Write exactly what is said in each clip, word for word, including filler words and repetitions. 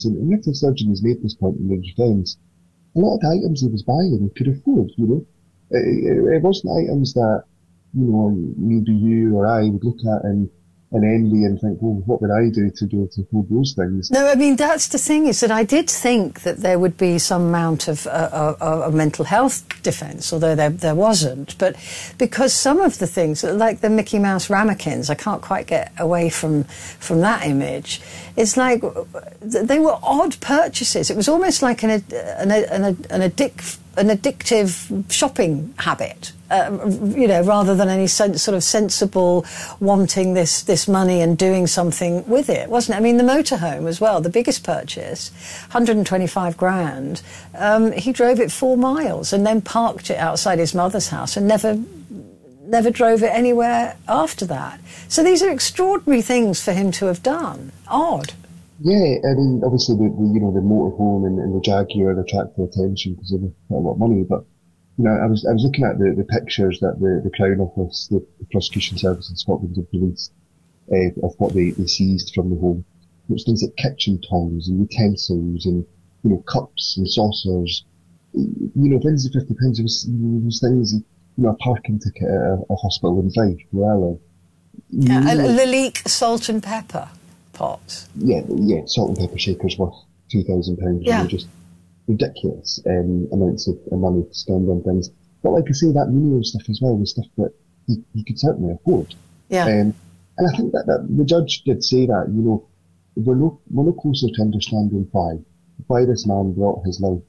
And Nicola Sturgeon has made this point in the defence. A lot of the items he was buying he could afford, you know. It, it, it wasn't items that, you know, maybe you or I would look at and, and envy and think, well, what would I do to do to hold those things? No, I mean, that's the thing, is that I did think that there would be some amount of, uh, of, of mental health defence, although there, there wasn't. But because some of the things, like the Mickey Mouse ramekins, I can't quite get away from, from that image. It's like, they were odd purchases. It was almost like an, an, an, an, addic, an addictive shopping habit. Um, you know, rather than any sense, sort of sensible wanting this this money and doing something with it, wasn't it? I mean, the motorhome as well, the biggest purchase, one hundred twenty-five grand. Um, he drove it four miles and then parked it outside his mother's house and never never drove it anywhere after that. So these are extraordinary things for him to have done. Odd. Yeah, I mean, obviously the, the you know the motorhome and, and the Jaguar attracted attention because of a lot of money, but. You know, I was I was looking at the, the pictures that the, the Crown Office, the, the Prosecution Service in Scotland have released uh, of what they, they seized from the home. Which things like kitchen tongs and utensils and, you know, cups and saucers. You know, things of fifty pounds, it was, you know, those things, you know, a parking ticket at a, a hospital in Fife, where I live. Yeah, you know, a Lalique salt and pepper pot. Yeah, yeah, salt and pepper shakers worth two thousand pounds. Yeah. Just ridiculous um, amounts of money to spend on things. But like I say, that menial stuff as well was stuff that he, he could certainly afford. Yeah. Um, and I think that, that the judge did say that, you know, we're no, we're no closer to understanding why, why this man brought his life,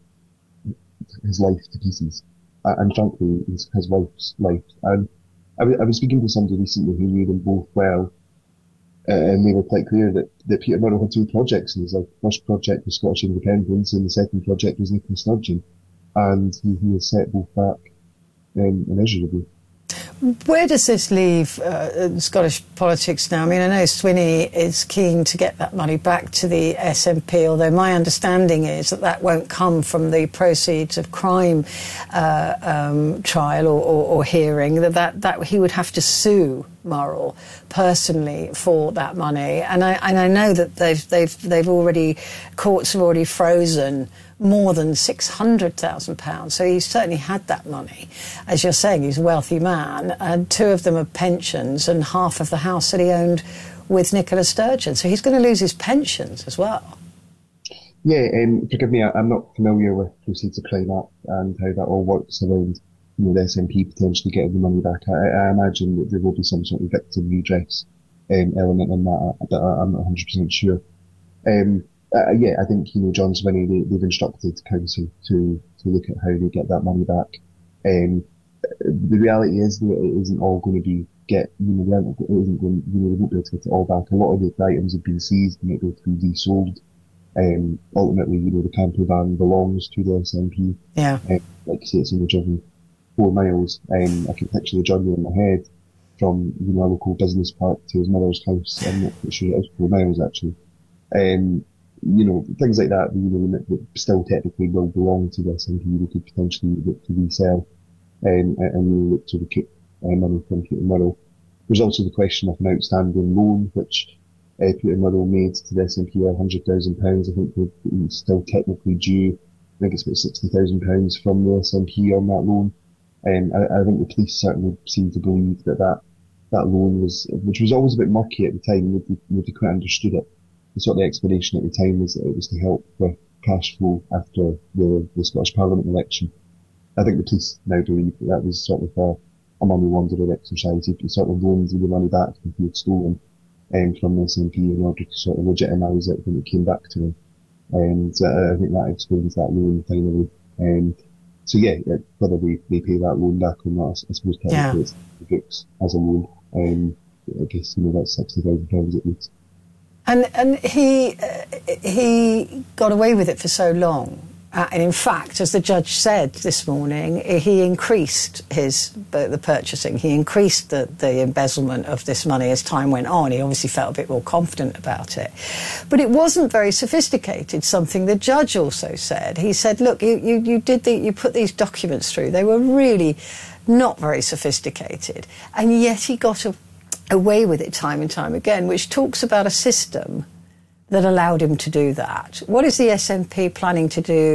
his life to pieces. Uh, and frankly, his, his wife's life. And I, w- I was speaking to somebody recently who knew them both well, Uh, and they were quite clear that, that Peter Murrow had two projects in his life. The first project was Scottish independence, and the second project was Nicola Sturgeon. And he, he has set both back um, immeasurably. Where does this leave uh, Scottish politics now? I mean, I know Swinney is keen to get that money back to the S N P, although my understanding is that that won't come from the proceeds of crime uh, um, trial or, or, or hearing, that, that, that he would have to sue Murrell personally for that money. And I, and I know that they've, they've, they've already, courts have already frozen more than six hundred thousand pounds. So he's certainly had that money. As you're saying, he's a wealthy man, and two of them are pensions and half of the house that he owned with Nicola Sturgeon. So he's going to lose his pensions as well. Yeah, um, forgive me, I, I'm not familiar with Proceeds of Crime Act and how that all works around, you know, the S N P potentially getting the money back. I, I imagine that there will be some sort of victim redress um, element in that, but I'm not one hundred percent sure. Um, Uh, yeah, I think, you know, John Swinney, they, they've instructed council to, to look at how they get that money back. Um, the reality is that it isn't all going to be get, you know, it isn't going, you know, they won't be able to get it all back. A lot of the items have been seized and might be able to be resold. Um, ultimately, you know, the camper van belongs to the S N P. Yeah. Um, like I say, it's only driven four miles. Um, I can picture the journey in my head from, you know, a local business park to his mother's house. I'm not quite sure it is four miles, actually. Um, you know, things like that, you know, that still technically will belong to the S N P, we could potentially look to resell, um, and, and you look to recoup uh, money from Peter Murrell. There's also the question of an outstanding loan, which uh, Peter Murrell made to the S N P of one hundred thousand pounds. I think he's still technically due, I think it's about sixty thousand pounds from the S N P on that loan. Um, I, I think the police certainly seem to believe that that, that loan was, which was always a bit murky at the time, nobody, nobody quite understood it. The sort of explanation at the time was that it was to help with cash flow after the, the Scottish Parliament election. I think the police now believe that that was sort of a, a money laundering exercise. He sort of loaned the money back that he had stolen um, from the S N P in order to sort of legitimise it when it came back to him. And uh, I think that explains that loan finally. Um, so yeah, whether they, they pay that loan back or not, I suppose technically yeah. it's the books as a loan. Um, I guess, you know, that's sixty thousand pounds at least. And and he uh, he got away with it for so long, uh, and in fact, as the judge said this morning, he increased his uh, the purchasing. He increased the the embezzlement of this money as time went on. He obviously felt a bit more confident about it, but it wasn't very sophisticated. Something the judge also said. He said, "Look, you you, you did the you put these documents through. They were really not very sophisticated, and yet he got a." away with it time and time again, which talks about a system that allowed him to do that. What is the S N P planning to do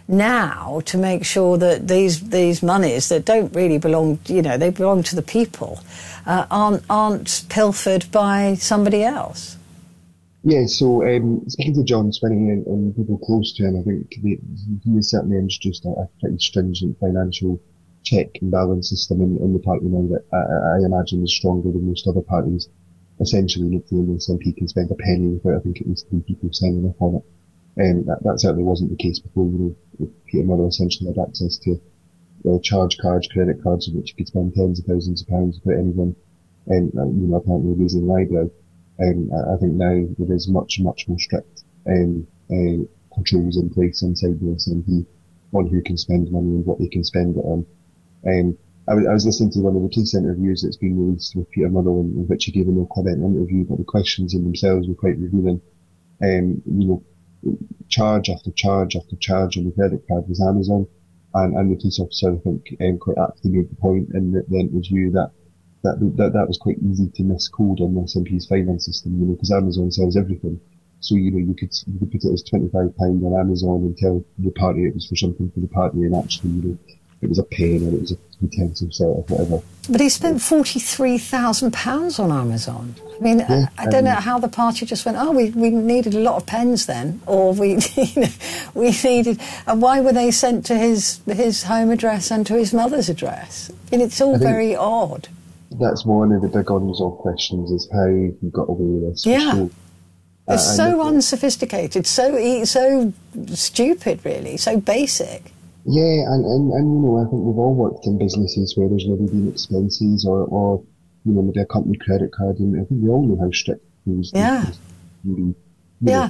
now to make sure that these these monies that don't really belong, you know, they belong to the people, uh, aren't aren't pilfered by somebody else? Yeah, so um, speaking to John Swinney and, and people close to him, I think they, he has certainly introduced a, a pretty stringent financial check and balance system in, in the party now that I, I imagine is stronger than most other parties. Essentially, the S N P can spend a penny without, I think, at least three people signing up on it. Um, that, that certainly wasn't the case before. You know, Peter Murdoch essentially had access to uh, charge cards, credit cards, of which you could spend tens of thousands of pounds without anyone, um, you know, apparently raising an eyebrow. Um, I think now there is much, much more strict um, uh, controls in place inside the S N P on who can spend money and what they can spend it on. Um, I, was, I was listening to one of the case interviews that's been released with Peter Murdoch, in, in which he gave a no comment interview, but the questions in themselves were quite revealing. Um, you know, charge after charge after charge on the credit card was Amazon, and, and the police officer, I think, um, quite aptly made the point in the, the interview that That, that that was quite easy to miscode on the S N P's finance system, you know, because Amazon sells everything. So, you know, you could, you could put it as twenty-five pounds on Amazon and tell the party it was for something for the party, and actually, you know, it was a pen or it was a utensil set or whatever. But he spent forty-three thousand pounds on Amazon. I mean, yeah, I, I don't um, know how the party just went, oh, we, we needed a lot of pens then, or we, you know, we needed, and why were they sent to his, his home address and to his mother's address? I mean, it's all very odd. That's one of the big unresolved questions, is how he got away with this. Yeah. So, uh, it's so the, unsophisticated, so e so stupid, really, so basic. Yeah, and, and, and, you know, I think we've all worked in businesses where there's maybe been expenses or, or, you know, maybe a company credit card, and I think we all know how strict those, yeah. those really, Yeah.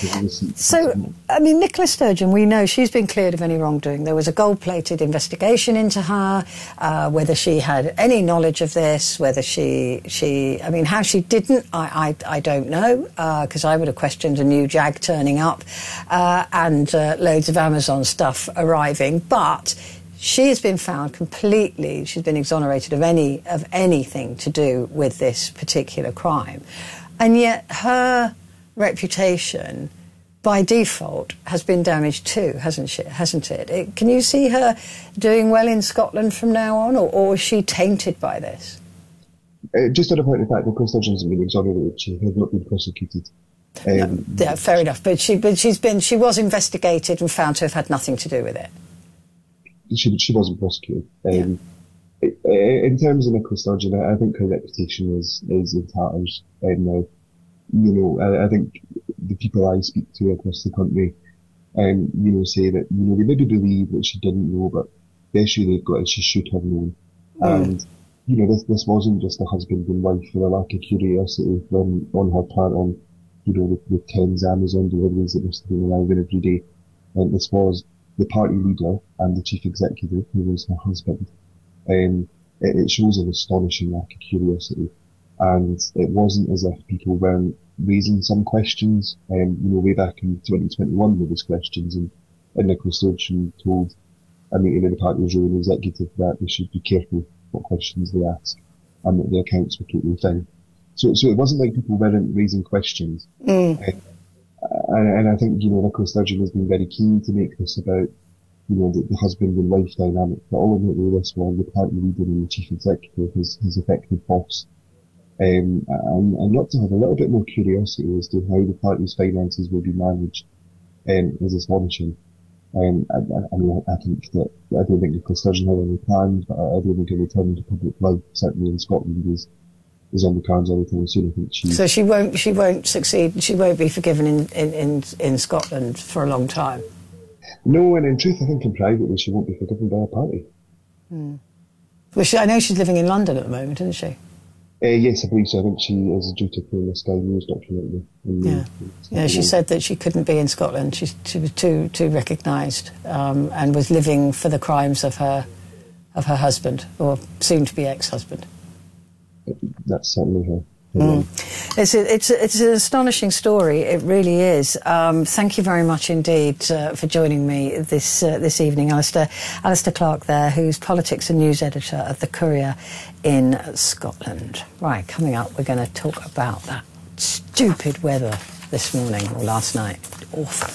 So, I mean, Nicola Sturgeon, we know she's been cleared of any wrongdoing. There was a gold-plated investigation into her, uh, whether she had any knowledge of this, whether she, she, I mean, how she didn't, I, I, I don't know, because uh, I would have questioned a new Jag turning up uh, and uh, loads of Amazon stuff arriving. But she has been found completely, she's been exonerated of any of anything to do with this particular crime. And yet her reputation, by default, has been damaged too, hasn't she? Hasn't it? it? Can you see her doing well in Scotland from now on, or, or is she tainted by this? Uh, just on a point of fact, Nicola Sturgeon hasn't been exonerated; she has not been prosecuted. Um, no, yeah, fair enough. But she, but she's been, she was investigated and found to have had nothing to do with it. She, she wasn't prosecuted. Um, yeah. In terms of Nicola Sturgeon, I think her reputation is is in tatters um, now. You know, I, I think the people I speak to across the country, um, you know, say that, you know, they maybe believe that she didn't know, but the issue they've got is she should have known. Mm. And, you know, this, this wasn't just a husband and wife for a lack of curiosity on, on her part on, you know, the, the tens Amazon deliveries that must have been arriving every day. And this was the party leader and the chief executive, who was her husband. Um, it, it shows an astonishing lack of curiosity. And it wasn't as if people weren't raising some questions. Um, you know, way back in twenty twenty-one there was questions, and, and Nicola Sturgeon told a meeting in the party's ruling executive that they should be careful what questions they ask, and that the accounts were totally fine. So, so it wasn't like people weren't raising questions. Mm. Uh, and, and I think, you know, Nicola Sturgeon has been very keen to make this about, you know, the, the husband and wife dynamic, but ultimately this was the party leader and the chief executive, his, his effective boss. Um, and, and not to have a little bit more curiosity as to how the party's finances will be managed, um, is astonishing. Um, I, I, I mean, I think that, I don't think Nicola Sturgeon had any plans, but I, I don't think a return to public life, certainly in Scotland, is, is on the cards anytime soon. I think she... So she won't, she won't succeed, she won't be forgiven in, in, in, in Scotland for a long time? No, and in truth, I think in privately she won't be forgiven by a party. Hmm. Well, she, I know she's living in London at the moment, isn't she? Uh, yes, I believe so. I think she is due to play in the Sky News documentary. Yeah, yeah. She said that she couldn't be in Scotland. She, she was too too recognised, um, and was living for the crimes of her of her husband, or soon to be ex-husband. That's certainly her. Mm. It's, a, it's, a, it's an astonishing story, it really is. Um, thank you very much indeed uh, for joining me this uh, this evening, Alistair. Alistair Clark there, who's politics and news editor of The Courier in Scotland. Right, coming up, we're going to talk about that stupid weather this morning or last night. Awful.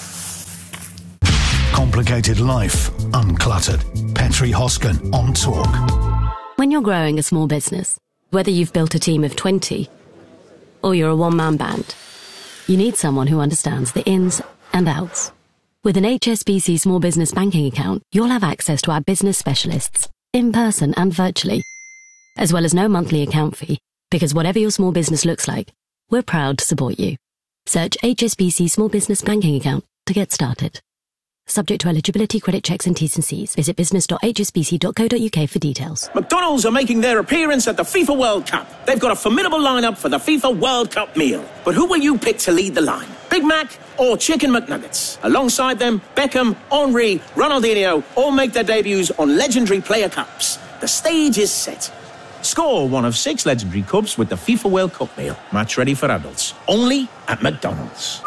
Complicated life, uncluttered. Petri Hosken on Talk. When you're growing a small business, whether you've built a team of twenty or you're a one-man band, you need someone who understands the ins and outs. With an H S B C small business banking account, you'll have access to our business specialists, in person and virtually, as well as no monthly account fee, because whatever your small business looks like, we're proud to support you. Search H S B C Small Business Banking Account to get started. Subject to eligibility, credit checks and T's and C's. Visit business dot h s b c dot co dot u k for details. McDonald's are making their appearance at the FIFA World Cup. They've got a formidable lineup for the FIFA World Cup meal. But who will you pick to lead the line? Big Mac or Chicken McNuggets? Alongside them, Beckham, Henry, Ronaldinho all make their debuts on legendary player cups. The stage is set. Score one of six legendary cups with the FIFA World Cup meal. Match ready for adults. Only at McDonald's.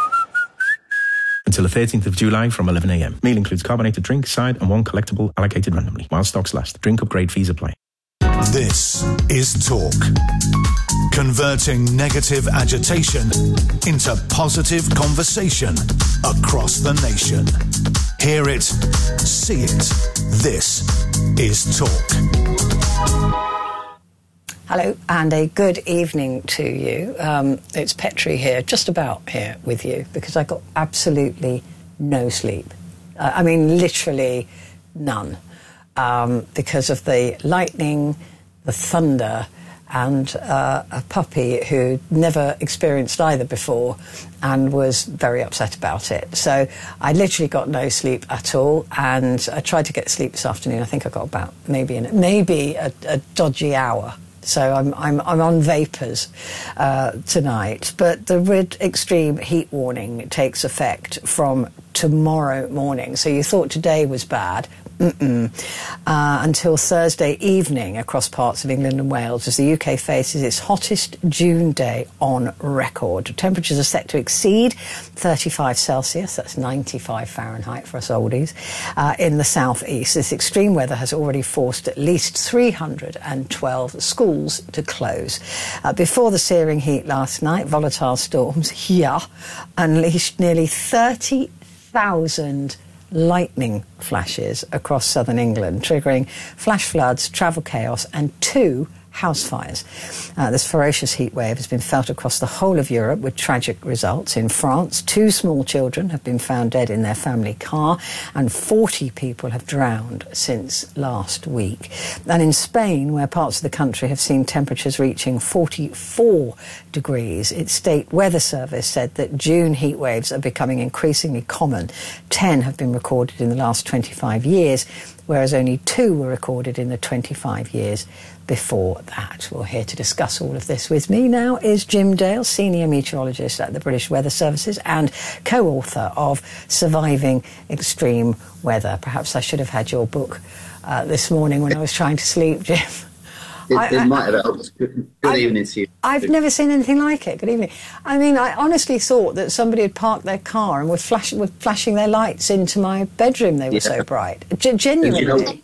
Until the thirteenth of July from eleven a m. Meal includes carbonated drink, side and one collectible allocated randomly. While stocks last. Drink upgrade fees apply. This is Talk. Converting negative agitation into positive conversation across the nation. Hear it, see it. This is Talk. Hello and a good evening to you. Um, it's Petri here, just about here with you, because I got absolutely no sleep. Uh, I mean, literally none, um, because of the lightning, the thunder, and uh, a puppy who never experienced either before and was very upset about it. So I literally got no sleep at all, and I tried to get sleep this afternoon. I think I got about maybe, an, maybe a, a dodgy hour. So I'm I'm I'm on vapours uh, tonight, but the red extreme heat warning takes effect from tomorrow morning. So you thought today was bad. Mm-mm. Uh, until Thursday evening across parts of England and Wales as the U K faces its hottest June day on record. Temperatures are set to exceed thirty-five Celsius, that's ninety-five Fahrenheit for us oldies, uh, in the southeast. This extreme weather has already forced at least three hundred twelve schools to close. Uh, before the searing heat last night, volatile storms here unleashed nearly thirty thousand lightning flashes across southern England, triggering flash floods, travel chaos and two house fires. Uh, this ferocious heat wave has been felt across the whole of Europe with tragic results. In France, two small children have been found dead in their family car and forty people have drowned since last week. And in Spain, where parts of the country have seen temperatures reaching forty-four degrees, its state weather service said that June heat waves are becoming increasingly common. Ten have been recorded in the last twenty-five years, whereas only two were recorded in the twenty-five years before that. Well, here to discuss all of this with me now is Jim Dale, Senior Meteorologist at the British Weather Services and co-author of Surviving Extreme Weather. Perhaps I should have had your book uh, this morning when I was trying to sleep, Jim. It, I, it I, might have helped. Good, good evening to you. I've never seen anything like it. Good evening. I mean, I honestly thought that somebody had parked their car and were, flash, were flashing their lights into my bedroom. They were yeah. so bright. G- genuinely. Do you know,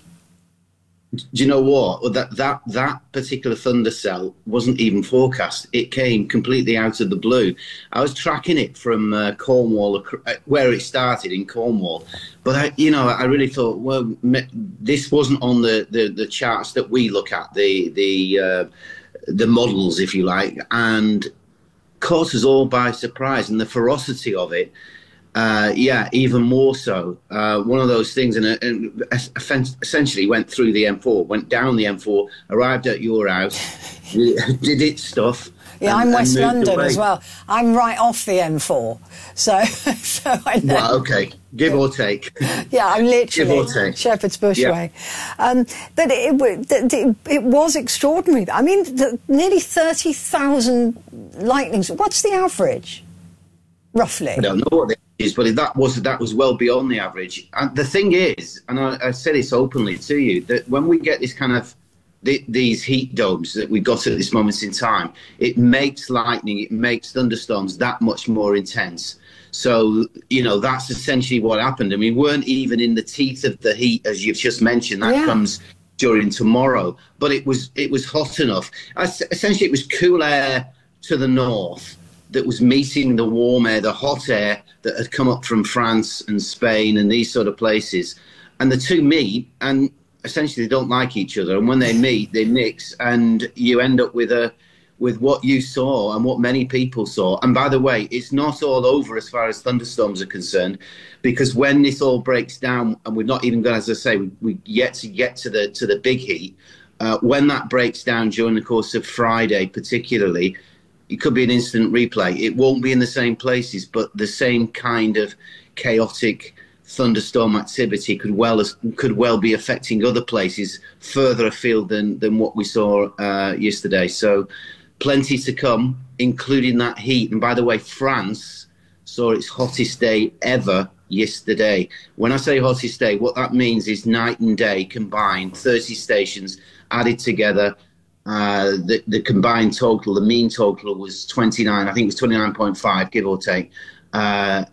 do you know what? Well, that, that, that particular thunder cell wasn't even forecast. It came completely out of the blue. I was tracking it from uh, Cornwall, where it started in Cornwall. But, I, you know, I really thought, well, this wasn't on the, the, the charts that we look at, the the uh, the models, if you like, and caught us all by surprise. And the ferocity of it, uh, yeah, even more so. Uh, one of those things, and, and essentially went through the M four, went down the M four, arrived at your house, did its stuff. Yeah, and, I'm West London away. as well. I'm right off the M four, so so I know. Well, okay, give or take. Yeah, I'm literally give or take. Shepherd's Bush yeah. way. Um, but it, it, it was extraordinary. I mean, the, nearly thirty thousand lightnings. What's the average, roughly? I don't know what it is, but that was that was well beyond the average. And the thing is, and I, I say this openly to you, that when we get this kind of The, these heat domes that we've got at this moment in time, it makes lightning, it makes thunderstorms that much more intense. So, you know, that's essentially what happened. I mean, we weren't even in the teeth of the heat, as you've just mentioned. That yeah. comes during tomorrow. But it was it was hot enough. Essentially, it was cool air to the north that was meeting the warm air, the hot air that had come up from France and Spain and these sort of places. And the two meet and essentially they don't like each other. And when they meet, they mix, and you end up with a with what you saw and what many people saw. And by the way, it's not all over as far as thunderstorms are concerned, because when this all breaks down, and we're not even going, as I say, we, we yet to get to the to the big heat. Uh, when that breaks down during the course of Friday, particularly, it could be an instant replay. It won't be in the same places, but the same kind of chaotic thunderstorm activity could well as, could well be affecting other places further afield than than what we saw uh, yesterday. So plenty to come, including that heat. And by the way, France saw its hottest day ever yesterday. When I say hottest day, what that means is night and day combined, thirty stations added together. Uh, the, the combined total, the mean total was twenty-nine, I think it was twenty-nine point five, give or take. Uh,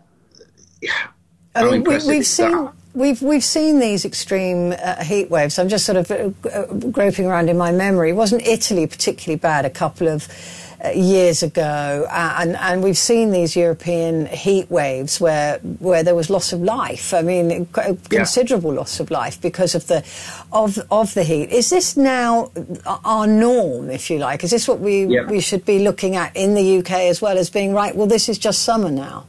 I mean, we, we've seen... That? We've we've seen these extreme uh, heat waves. I'm just sort of uh, groping around in my memory. Wasn't Italy particularly bad a couple of uh, years ago? Uh, and and we've seen these European heat waves where where there was loss of life. I mean, a considerable yeah. loss of life because of the of of the heat. Is this now our norm, if you like? Is this what we yeah. we should be looking at in the U K as well as being right? Well, this is just summer now.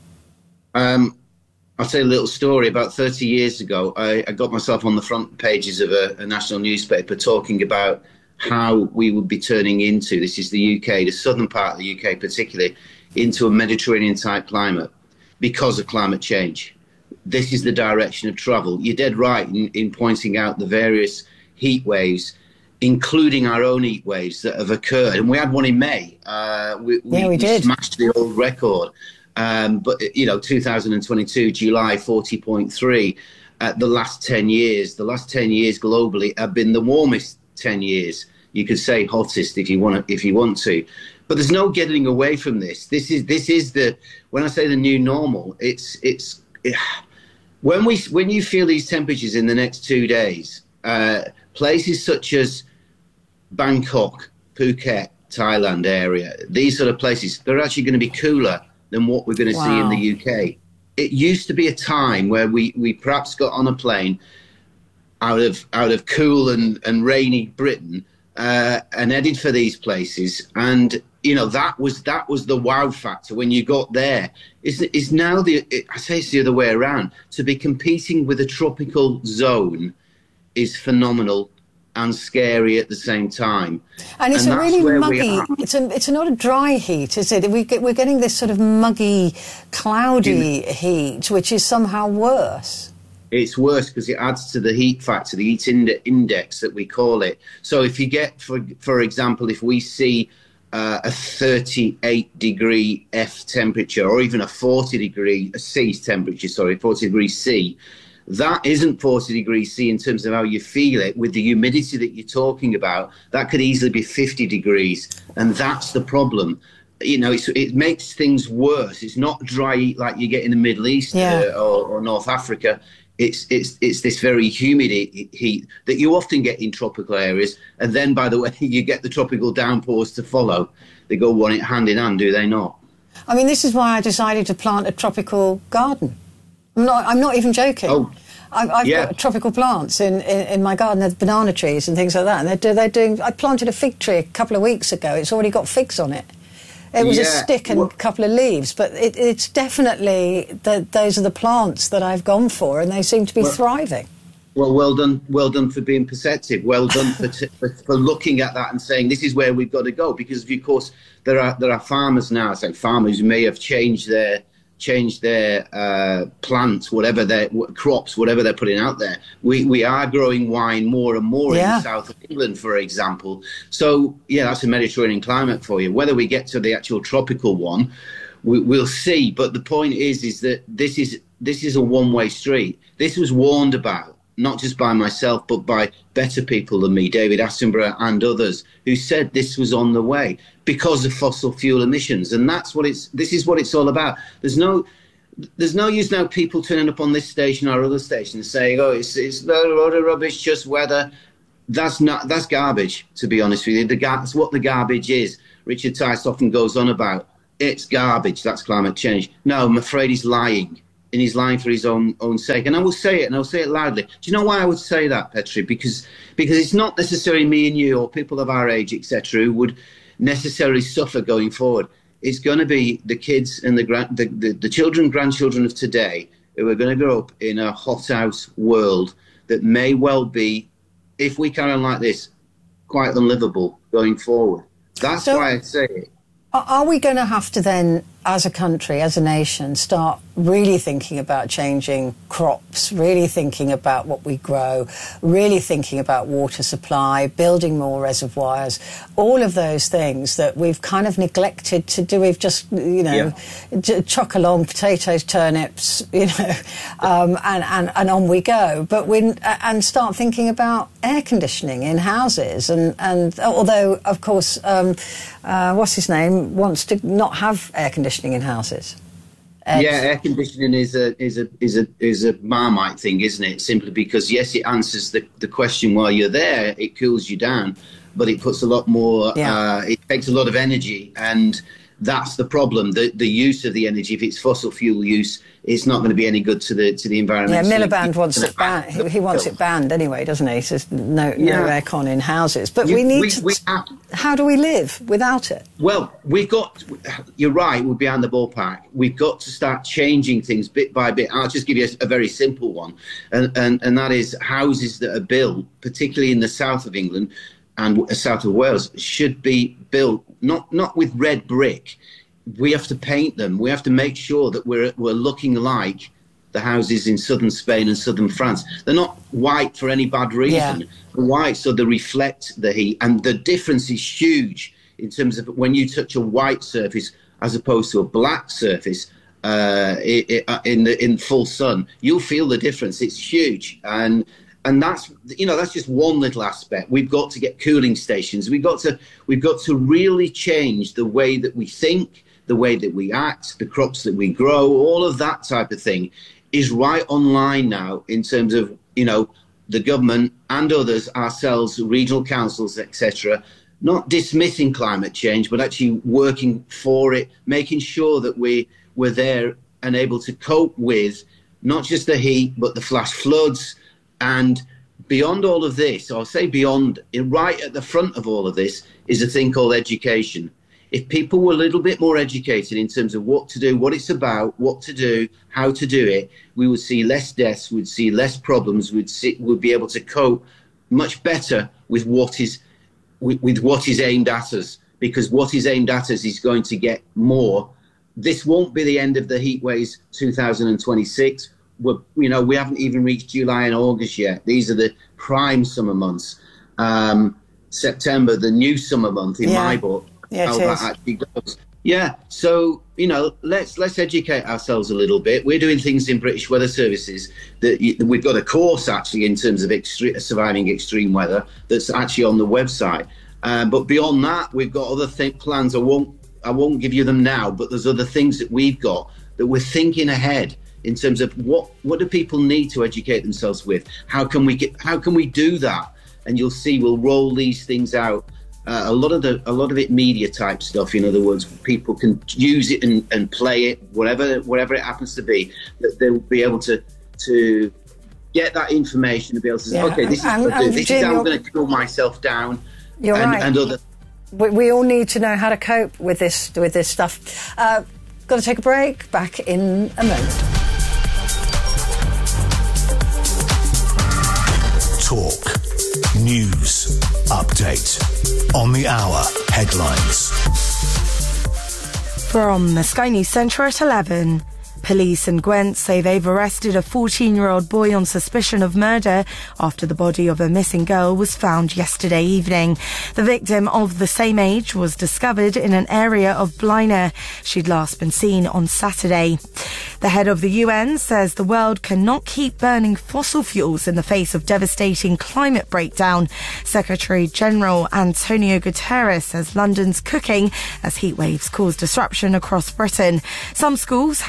Um. I'll tell you a little story. About thirty years ago, I, I got myself on the front pages of a, a national newspaper talking about how we would be turning into, this is the U K, the southern part of the U K particularly, into a Mediterranean-type climate because of climate change. This is the direction of travel. You're dead right in, in pointing out the various heat waves, including our own heat waves that have occurred. And we had one in May. Uh, we, yeah, we, we did. smashed the old record. Um, but, you know, two thousand twenty-two, July forty point three, uh, the last ten years, the last ten years globally have been the warmest ten years. You could say hottest if you want to, if you want to. But there's no getting away from this. This is this is the, when I say the new normal, it's, it's, it, when we, when you feel these temperatures in the next two days, uh, places such as Bangkok, Phuket, Thailand area, these sort of places, they're actually going to be cooler than what we're going to wow. see in the U K. It used to be a time where we, we perhaps got on a plane out of out of cool and, and rainy Britain uh, and headed for these places, and you know that was that was the wow factor when you got there. Is is now the it, I say it's the other way around. To be competing with a tropical zone is phenomenal and scary at the same time. And it's and a really muggy, it's a, it's not a dry heat, is it? We get, we're getting this sort of muggy, cloudy yeah. heat, which is somehow worse. It's worse because it adds to the heat factor, the heat ind index that we call it. So if you get, for, for example, if we see uh, a thirty-eight degree F temperature, or even a forty degree a C temperature, sorry, forty degree C, that isn't forty degrees C in terms of how you feel it. With the humidity that you're talking about, that could easily be fifty degrees. And that's the problem. You know, it's, it makes things worse. It's not dry like you get in the Middle East yeah. uh, or, or North Africa. It's, it's, it's this very humid heat that you often get in tropical areas. And then, by the way, you get the tropical downpours to follow. They go one hand in hand, do they not? I mean, this is why I decided to plant a tropical garden. I'm not, I'm not even joking. Oh, I've, I've yeah. got tropical plants in, in, in my garden. There's banana trees and things like that. And they're, do, they're doing. I planted a fig tree a couple of weeks ago. It's already got figs on it. It was yeah. a stick and a well, couple of leaves, but it, it's definitely the, those are the plants that I've gone for, and they seem to be well, thriving. Well, well done, well done for being perceptive. Well done for, t for for looking at that and saying this is where we've got to go. Because of course there are there are farmers now. I say farmers who may have changed their. change their uh, plants, whatever their crops, whatever they're putting out there. We we are growing wine more and more yeah. in the south of England, for example. So, yeah, that's a Mediterranean climate for you. Whether we get to the actual tropical one, we, we'll see. But the point is, is that this is this is a one-way street. This was warned about, not just by myself, but by better people than me, David Attenborough and others, who said this was on the way because of fossil fuel emissions. And that's what it's, this is what it's all about. There's no, there's no use now people turning up on this station or other stations saying, oh, it's, it's no load of rubbish, just weather. That's not, that's garbage, to be honest with you. The, that's what the garbage is. Richard Tice often goes on about. it's garbage, that's climate change. No, I'm afraid he's lying. And he's lying for his own own sake. And I will say it, and I'll say it loudly. Do you know why I would say that, Petri? Because because it's not necessarily me and you or people of our age, et cetera, who would necessarily suffer going forward. It's going to be the kids and the, gra- the, the, the children, grandchildren of today who are going to grow up in a hothouse world that may well be, if we carry on like this, quite unlivable going forward. That's so, why I say it. Are we going to have to then, as a country, as a nation, start really thinking about changing crops, really thinking about what we grow, really thinking about water supply, building more reservoirs, all of those things that we've kind of neglected to do? We've just, you know, yeah. chuck along potatoes, turnips, you know, um, and, and, and on we go. But we and start thinking about air conditioning in houses. And, and although, of course, um, uh, what's his name, wants to not have air conditioning in houses. Ed. Yeah, air conditioning is a is a is a is a Marmite thing, isn't it? Simply because yes, it answers the the question while you're there, it cools you down, but it puts a lot more. Yeah. Uh, it takes a lot of energy, and that's the problem. The the use of the energy, if it's fossil fuel use, it's not going to be any good to the to the environment. Yeah, Miliband wants it banned. He, he wants it banned anyway, doesn't he? He says no, yeah. no aircon in houses. But you, we need we, to. We have, how do we live without it? Well, we've got. You're right. We're behind the ballpark. We've got to start changing things bit by bit. I'll just give you a, a very simple one, and, and and that is houses that are built, particularly in the south of England and south of Wales, should be built not not with red brick. We have to paint them. We have to make sure that we're we're looking like the houses in southern Spain and southern France. They're not white for any bad reason. Yeah. They're white so they reflect the heat, and the difference is huge in terms of when you touch a white surface as opposed to a black surface uh, in the in full sun. You'll feel the difference. It's huge, and and that's you know that's just one little aspect. We've got to get cooling stations. We've got to we've got to really change the way that we think, the way that we act, the crops that we grow, all of that type of thing is right online now in terms of, you know, the government and others, ourselves, regional councils, et cetera, not dismissing climate change, but actually working for it, making sure that we, we're there and able to cope with not just the heat, but the flash floods. And beyond all of this, or say beyond, right at the front of all of this, is a thing called education. If people were a little bit more educated in terms of what to do, what it's about, what to do, how to do it, we would see less deaths, we'd see less problems, we'd see, we'd be able to cope much better with what is with, with what is aimed at us. Because what is aimed at us is going to get more. This won't be the end of the heat waves two thousand twenty-six. We're, you know, we haven't even reached July and August yet. These are the prime summer months. Um, September, the new summer month in yeah. my book. Yeah, how that actually goes. Yeah, so you know, let's let's educate ourselves a little bit. We're doing things in British Weather Services that you, we've got a course actually in terms of extre- surviving extreme weather that's actually on the website. Um, but beyond that, we've got other th- plans. I won't I won't give you them now, but there's other things that we've got that we're thinking ahead in terms of what what do people need to educate themselves with? How can we get how can we do that? And you'll see we'll roll these things out. Uh, a lot of the, a lot of it media type stuff. In other words, people can use it and, and play it, whatever, whatever it happens to be. That they'll be able to to get that information and be able to say, yeah. okay, this is and, what I do. And This Jim, is how I'm going to cool myself down. You're and, right. And other. We, we all need to know how to cope with this with this stuff. Uh, got to take a break. Back in a moment. Talk. News. Update. On the hour. Headlines. From the Sky News Centre at eleven. Police in Gwent say they've arrested a fourteen-year-old boy on suspicion of murder after the body of a missing girl was found yesterday evening. The victim, of the same age, was discovered in an area of Blaenau. She'd last been seen on Saturday. The head of the U N says the world cannot keep burning fossil fuels in the face of devastating climate breakdown. Secretary-General Antonio Guterres says London's cooking as heat waves cause disruption across Britain. Some schools have closed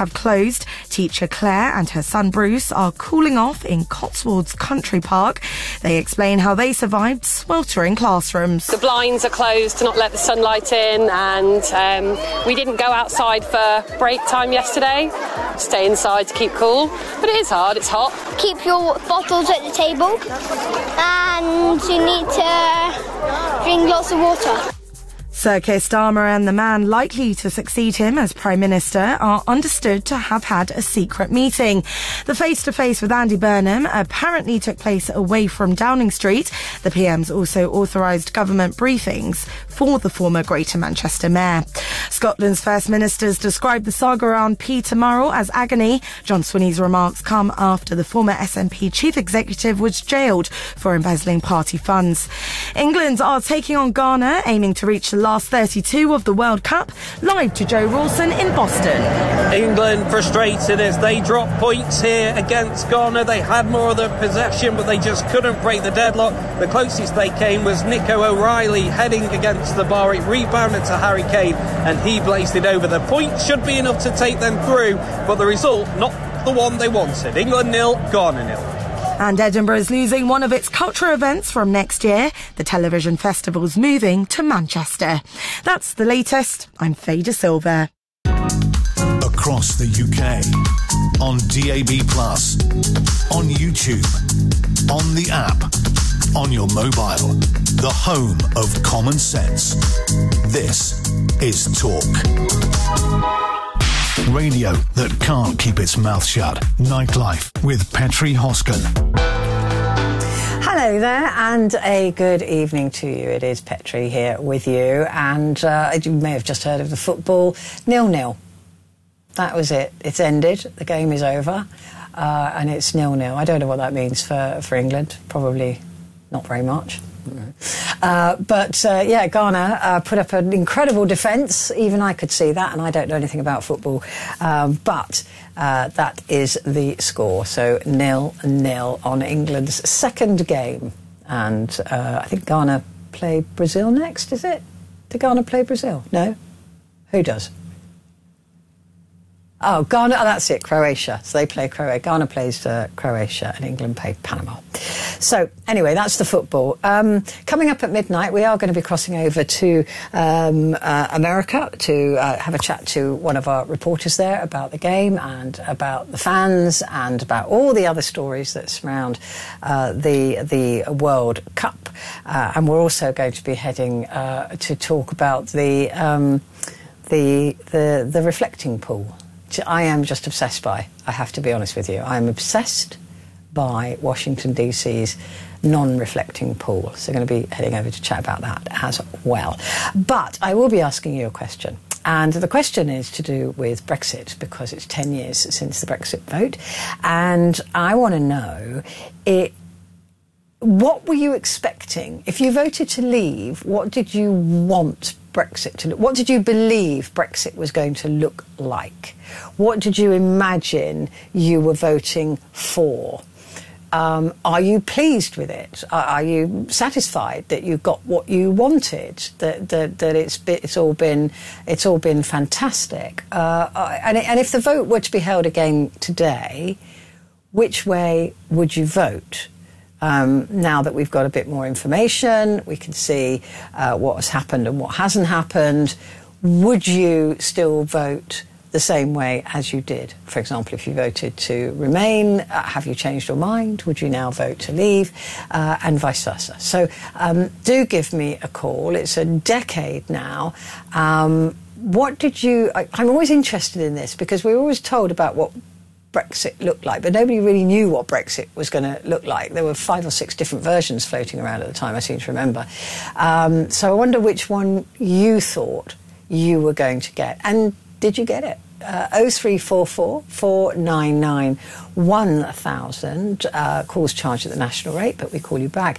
closed. Teacher Claire and her son Bruce are cooling off in Cotswolds Country Park. They explain how they survived sweltering classrooms. The blinds are closed to not let the sunlight in, and um, we didn't go outside for break time yesterday. Stay inside to keep cool, but it is hard, it's hot. Keep your bottles at the table, and you need to drink lots of water. Sir Keir Starmer and the man likely to succeed him as Prime Minister are understood to have had a secret meeting. The face-to-face with Andy Burnham apparently took place away from Downing Street. The P M's also authorised government briefings for the former Greater Manchester Mayor. Scotland's First Minister's described the saga around Peter Murrell as agony. John Swinney's remarks come after the former S N P Chief Executive was jailed for embezzling party funds. England are taking on Ghana, aiming to reach the last thirty-two of the World Cup. Live to Joe Rawson in Boston. England frustrated as they dropped points here against Ghana. They had more of the possession, but they just couldn't break the deadlock. The closest they came was Nico O'Reilly heading against the bar. It rebounded to Harry Kane and he blazed it over. The point should be enough to take them through, but the result not the one they wanted. England nil, Ghana nil. And Edinburgh is losing one of its cultural events from next year. The television festival's moving to Manchester. That's the latest. I'm Faye De Silva. Across the U K, on D A B plus, on YouTube, on the app, on your mobile, the home of common sense. This is Talk. Radio that can't keep its mouth shut. Nightlife with Petri Hosken. Hello there, and a good evening to you. It is Petri here with you, and uh, you may have just heard of the football. nil-nil. That was it. It's ended. The game is over, uh, and it's nil-nil. I don't know what that means for, for England. Probably not very much. Uh, but, uh, yeah, Ghana uh, put up an incredible defence. Even I could see that, and I don't know anything about football. Um, but uh, that is the score. So nil-nil on England's second game. And uh, I think Ghana play Brazil next, is it? Do Ghana play Brazil? No? Who does? Oh, Ghana, oh, that's it, Croatia. So they play Croatia. Ghana plays uh, Croatia and England play Panama. So, anyway, that's the football. Um, coming up at midnight, we are going to be crossing over to um, uh, America to uh, have a chat to one of our reporters there about the game and about the fans and about all the other stories that surround uh, the, the World Cup. Uh, and we're also going to be heading uh, to talk about the, um, the, the, the reflecting pool. I am just obsessed by, I have to be honest with you, I am obsessed by Washington D C's non-reflecting pool. So we're going to be heading over to chat about that as well. But I will be asking you a question. And the question is to do with Brexit, because it's ten years since the Brexit vote. And I want to know, it, what were you expecting? If you voted to leave, what did you want Brexit to look? What did you believe Brexit was going to look like? What did you imagine you were voting for? Um, are you pleased with it? Are, are you satisfied that you got what you wanted? That that, that it's it's all been it's all been fantastic? Uh, and and if the vote were to be held again today, which way would you vote? Um, now that we've got a bit more information, we can see uh, what has happened and what hasn't happened. Would you still vote the same way as you did? For example, if you voted to remain, uh, have you changed your mind? Would you now vote to leave? Uh, and vice versa. So um, do give me a call. It's a decade now. Um, what did you... I, I'm always interested in this because we were always told about what Brexit looked like, but nobody really knew what Brexit was going to look like. There were five or six different versions floating around at the time, I seem to remember. Um, so I wonder which one you thought you were going to get. And did you get it? Uh, oh three four four, four nine nine, one thousand. Uh, calls charged at the national rate, but we call you back.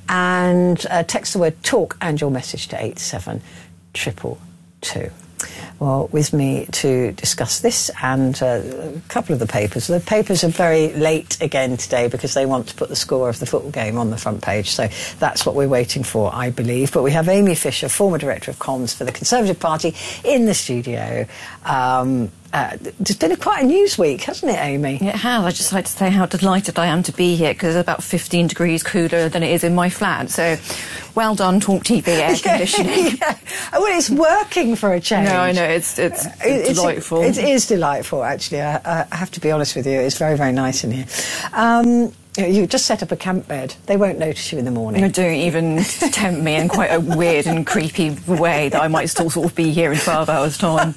And uh, text the word TALK and your message to eight seven two two two. Well, with me to discuss this and uh, a couple of the papers. The papers are very late again today because they want to put the score of the football game on the front page. So that's what we're waiting for, I believe. But we have Amy Fisher, former Director of Comms for the Conservative Party, in the studio. Um, Uh, it's been a quite a news week, hasn't it, Amy? It has. I'd just like to say how delighted I am to be here, because it's about fifteen degrees cooler than it is in my flat. So, well done, Talk T V air conditioning. yeah. Well, it's working for a change. No, I know. It's it's, it's, it's delightful. It is delightful, actually. I, I have to be honest with you. It's very, very nice in here. Um, You just set up a camp bed. They won't notice you in the morning. No, don't even tempt me in quite a weird and creepy way that I might still sort of be here in twelve hours' time.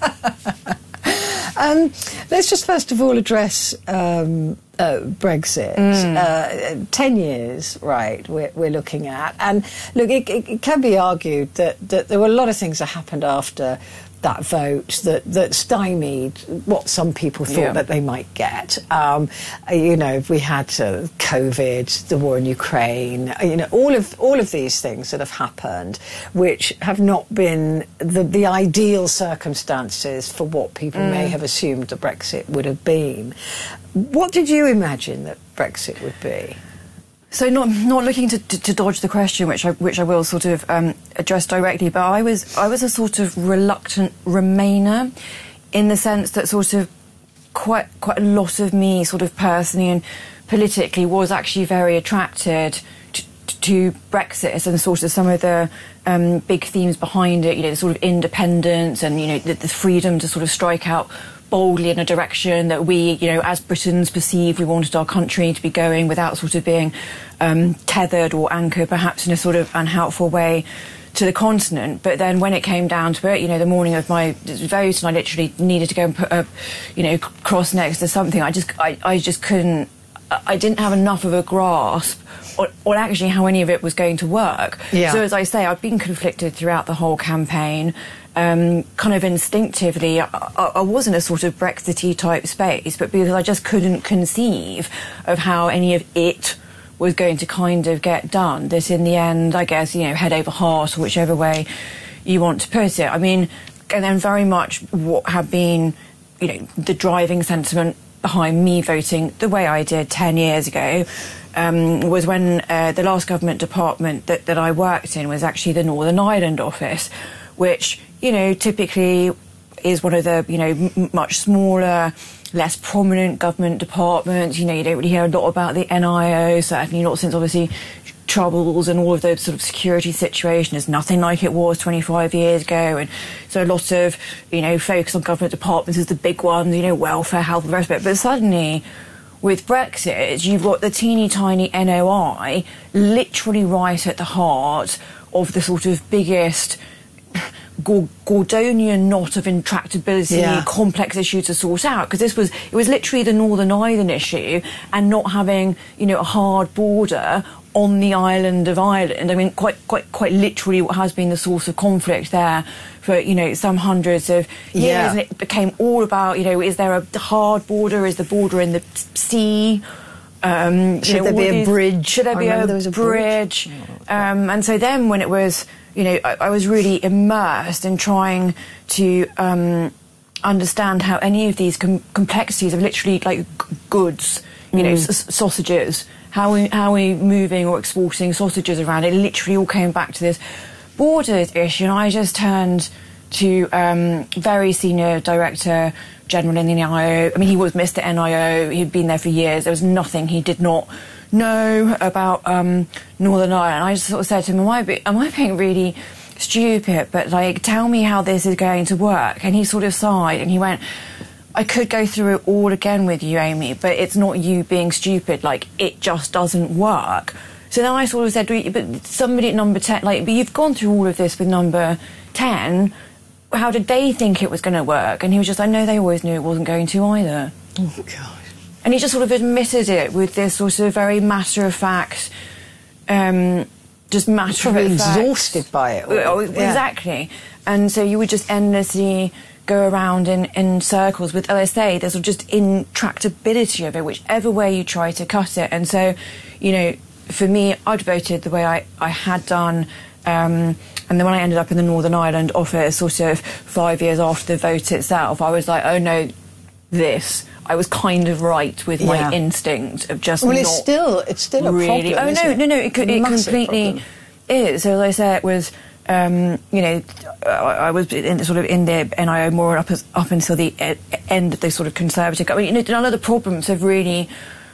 um, let's just first of all address um, uh, Brexit. Mm. Uh, ten years, right, we're, we're looking at. And look, it, it, it can be argued that, that there were a lot of things that happened after that vote that, that stymied what some people thought yeah. that they might get. Um, you know, we had uh, COVID, the war in Ukraine, you know, all of all of these things that have happened, which have not been the, the ideal circumstances for what people mm. may have assumed that Brexit would have been. What did you imagine that Brexit would be? So not not looking to, to, to dodge the question, which I which I will sort of um, address directly, but I was I was a sort of reluctant Remainer, in the sense that sort of quite quite a lot of me, sort of personally and politically, was actually very attracted to, to Brexit and sort of some of the um, big themes behind it. You know, the sort of independence and you know the, the freedom to sort of strike out boldly in a direction that we, you know, as Britons perceived we wanted our country to be going, without sort of being um, tethered or anchored perhaps in a sort of unhelpful way to the continent. But then when it came down to it, you know, the morning of my vote, and I literally needed to go and put a, you know, cross next to something, I just, I, I just couldn't, I didn't have enough of a grasp on, on actually how any of it was going to work. Yeah. So as I say, I've been conflicted throughout the whole campaign. Um, kind of instinctively, I, I was in a sort of Brexity type space, but because I just couldn't conceive of how any of it was going to kind of get done, that in the end, I guess, you know, head over heart, or whichever way you want to put it. I mean, and then very much what had been, you know, the driving sentiment behind me voting the way I did ten years ago um, was when uh, the last government department that, that I worked in was actually the Northern Ireland office, which, you know, typically is one of the, you know, m much smaller, less prominent government departments. You know, you don't really hear a lot about the N I O, certainly not since, obviously, Troubles and all of those sort of security situation is nothing like it was twenty-five years ago. And so a lot of, you know, focus on government departments is the big ones, you know, welfare, health, and the rest of it. But suddenly, with Brexit, you've got the teeny tiny N O I literally right at the heart of the sort of biggest Gordonian knot of intractability, yeah. complex issue to sort out, because this was it was literally the Northern Ireland issue, and not having, you know, a hard border on the island of Ireland. I mean, quite quite quite literally, what has been the source of conflict there for, you know, some hundreds of years, yeah. and it became all about, you know, is there a hard border? Is the border in the sea? Um, should you know, there be a these, bridge? Should there be a, a bridge? bridge? Um, and so then, when it was, you know, I, I was really immersed in trying to um, understand how any of these com complexities of literally like goods, you mm. know, s sausages, how we how we moving or exporting sausages around. It literally all came back to this borders issue, and I just turned to um, very senior director general in the N I O. I mean, he was Mister N I O. He'd been there for years. There was nothing he did not know about um, Northern Ireland. I just sort of said to him, am I, be am I being really stupid? But, like, tell me how this is going to work. And he sort of sighed and he went, I could go through it all again with you, Amy, but it's not you being stupid. Like, it just doesn't work. So then I sort of said, but somebody at number ten, like, but you've gone through all of this with number ten. How did they think it was going to work? And he was just like, no, they always knew it wasn't going to either. Oh, God. And he just sort of admitted it with this sort of very matter-of-fact, um, just matter-of-fact... exhausted by it. Oh, exactly. Yeah. And so you would just endlessly go around in, in circles with, as I say, there's just intractability of it, whichever way you try to cut it. And so, you know, for me, I'd voted the way I, I had done... Um, and then when I ended up in the Northern Ireland office, sort of five years after the vote itself, I was like, oh no, this. I was kind of right with my yeah. instinct of just well, not it's still, it's still a really. problem. Oh no, it? no, no, it, could, it completely problem. is. So as I say, it was Um, you know, I, I was in, sort of in the N I O more up as, up until the e- end of the sort of Conservative. I mean, you know, none of the problems have really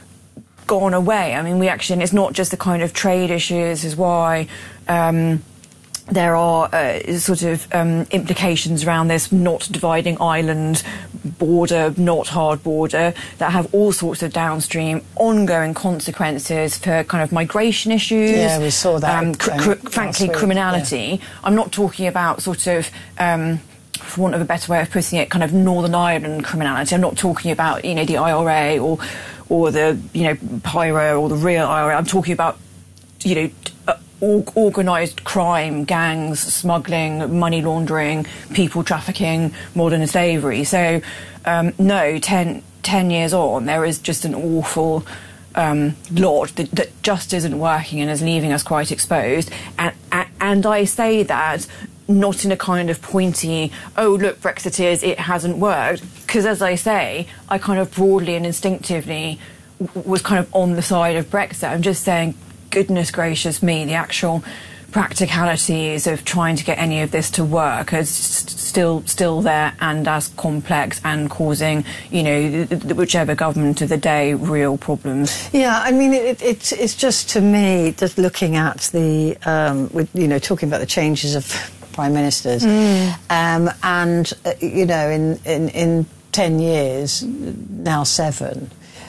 gone away. I mean, we actually, and it's not just the kind of trade issues, is why um, there are uh, sort of um, implications around this not dividing island border, not hard border, that have all sorts of downstream ongoing consequences for kind of migration issues. Yeah, we saw that. Um, cr- cr- frankly, week, criminality. Yeah. I'm not talking about sort of... Um, for want of a better way of putting it, kind of Northern Ireland criminality. I'm not talking about, you know, the I R A or or the, you know, Pyro or the real I R A. I'm talking about, you know, uh, organised crime, gangs, smuggling, money laundering, people trafficking, modern slavery. So, um, no, ten, ten years on, there is just an awful um, lot that, that just isn't working and is leaving us quite exposed. And, and, and I say that not in a kind of pointy, oh, look, Brexiteers, it hasn't worked. Because, as I say, I kind of broadly and instinctively w- was kind of on the side of Brexit. I'm just saying, goodness gracious me, the actual practicalities of trying to get any of this to work is st- still still there and as complex and causing, you know, th- th- whichever government of the day, real problems. Yeah, I mean, it, it's it's just, to me, just looking at the, um, with, you know, talking about the changes of prime ministers, mm. um, and, uh, you know, in, in, in ten years, now seven,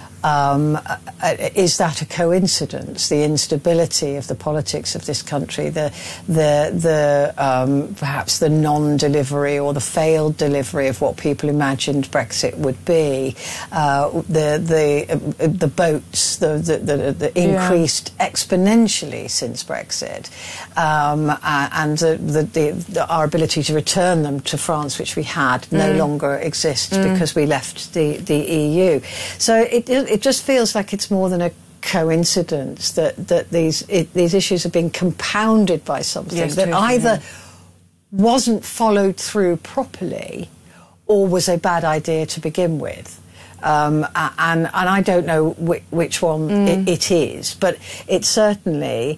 Um, is that a coincidence? The instability of the politics of this country, the the the um, perhaps the non-delivery or the failed delivery of what people imagined Brexit would be, uh, the the uh, the boats, the the, the, the increased yeah. exponentially since Brexit, um, uh, and the, the, the, the, our ability to return them to France, which we had, mm. no longer exists mm. because we left the the E U. So it. it It just feels like it's more than a coincidence that, that these it, these issues have been compounded by something yes, that totally, either yeah. wasn't followed through properly or was a bad idea to begin with. Um, and, and I don't know which, which one mm. it, it is, but it certainly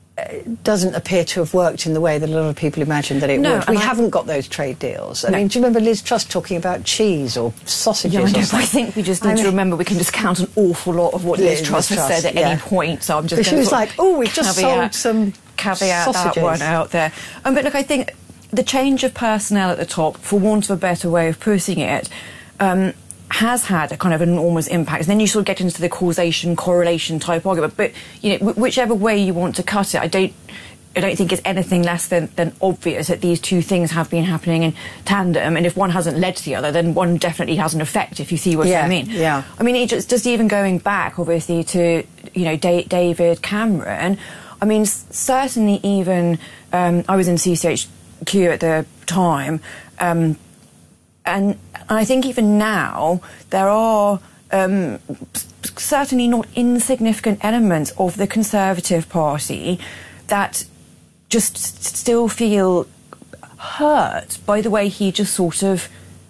doesn't appear to have worked in the way that a lot of people imagined that it no, would. We I haven't got those trade deals. I no. mean, do you remember Liz Truss talking about cheese or sausages? Yeah, I, know, or something? I think we just need I to mean, remember we can discount an awful lot of what Liz, Liz Truss has said at yeah. any point. So I'm just. But she was like, "Oh, we've just caveat, sold some caveat sausages. that one out there." Um, but look, I think the change of personnel at the top, for want of a better way of putting it, Um, has had a kind of an enormous impact. And then you sort of get into the causation, correlation type argument. But, you know, w- whichever way you want to cut it, I don't I don't think it's anything less than, than obvious that these two things have been happening in tandem. And if one hasn't led to the other, then one definitely has an effect, if you see what yeah, I mean. Yeah. I mean, it just, just even going back, obviously, to, you know, da- David Cameron, I mean, s- certainly even, um, I was in C C H Q at the time, um, and And I think even now there are um, certainly not insignificant elements of the Conservative Party that just still feel hurt by the way he just sort of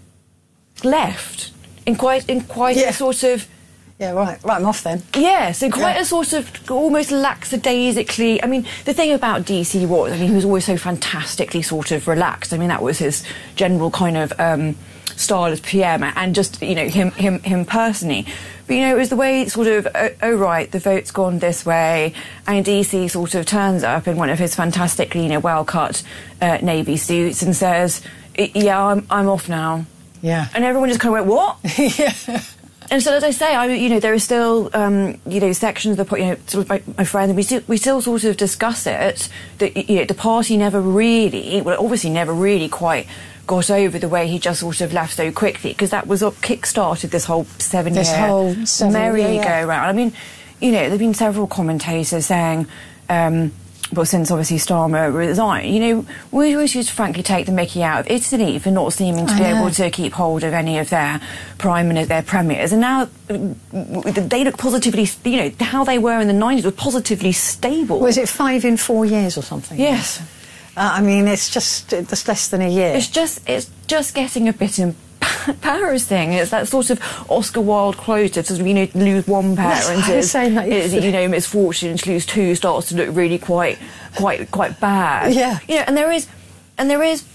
left in quite in quite yeah. a sort of yeah right right I'm off then yes in quite yeah. a sort of almost lackadaisically. I mean, the thing about D C was, I mean, he was always so fantastically sort of relaxed. I mean, that was his general kind of um, style as P M, and just, you know, him him him personally. But, you know, it was the way sort of, oh, oh right, the vote's gone this way, and D C sort of turns up in one of his fantastically, you know, well-cut uh, navy suits and says, yeah, I'm I'm off now. Yeah. And everyone just kind of went, what? yeah. And so, as I say, I, you know, there are still, um, you know, sections of the, you know, sort of my, my friend, we still, we still sort of discuss it, that, you know, the party never really, well, obviously never really quite got over the way he just sort of left so quickly, because that was what kick-started this whole seven-year this whole seven, merry-go-round. Yeah, yeah. I mean, you know, there have been several commentators saying, um, well, since obviously Starmer resigned, you know, we always used to frankly take the mickey out of Italy for not seeming to I be know. able to keep hold of any of their prime ministers, their premiers, and now they look positively, you know, how they were in the nineties were positively stable. Was it five in four years or something? Yes. Uh, I mean, it's just it's less than a year. It's just it's just getting a bit embarrassing. Paris thing. It's that sort of Oscar Wilde quote of sort of, you know, lose one parent is, is, you know, misfortune, to lose two starts to look really quite, quite, quite bad. Yeah. You know, and there is, and there is,